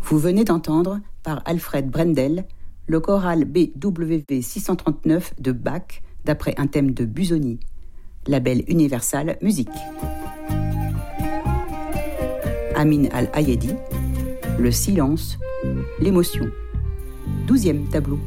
Vous venez d'entendre, par Alfred Brendel, le choral BWV 639 de Bach, d'après un thème de Busoni. Label Universal Musique. Amin Al-Ayedi, le silence, l'émotion. 12e tableau.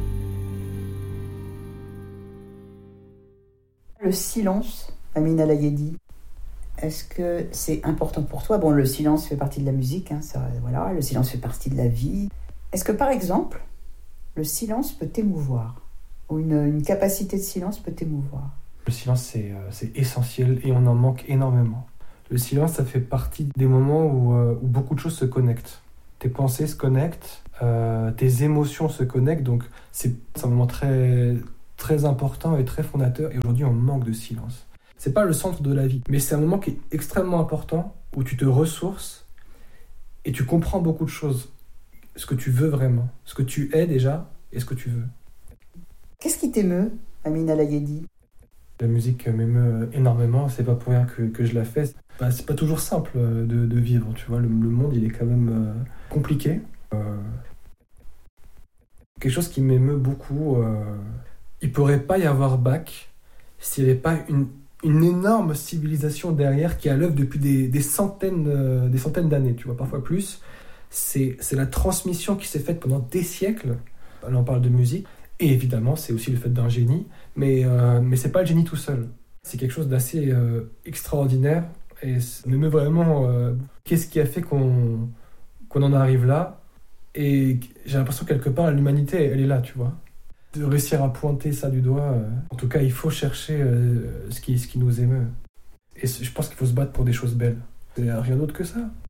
Le silence, Amin Al-Ayedi, est-ce que c'est important pour toi ? Bon, le silence fait partie de la musique, voilà, le silence fait partie de la vie. Est-ce que, par exemple, le silence peut t'émouvoir ? Ou une capacité de silence peut t'émouvoir ? Le silence, c'est essentiel et on en manque énormément. Le silence, ça fait partie des moments où beaucoup de choses se connectent. Tes pensées se connectent, tes émotions se connectent, donc c'est un moment très, très important et très fondateur. Et aujourd'hui, on manque de silence. C'est pas le centre de la vie, mais c'est un moment qui est extrêmement important, où tu te ressources et tu comprends beaucoup de choses. Ce que tu veux vraiment, ce que tu es déjà et ce que tu veux. Qu'est-ce qui t'émeut, Amin Al-Ayedi ? La musique m'émeut énormément, c'est pas pour rien que je la fais. C'est pas toujours simple de vivre, tu vois. Le monde, il est quand même compliqué. Quelque chose qui m'émeut beaucoup, il pourrait pas y avoir Bach s'il n'y avait pas une énorme civilisation derrière qui est à l'œuvre depuis des centaines d'années, tu vois, parfois plus. C'est la transmission qui s'est faite pendant des siècles. Là, on parle de musique. Et évidemment, c'est aussi le fait d'un génie. Mais c'est pas le génie tout seul. C'est quelque chose d'assez extraordinaire. Et ça m'émeut vraiment. Qu'est-ce qui a fait qu'on en arrive là ? Et j'ai l'impression que quelque part, l'humanité, elle est là, tu vois. De réussir à pointer ça du doigt. En tout cas, il faut chercher ce qui nous émeut. Et je pense qu'il faut se battre pour des choses belles. Il n'y a rien d'autre que ça.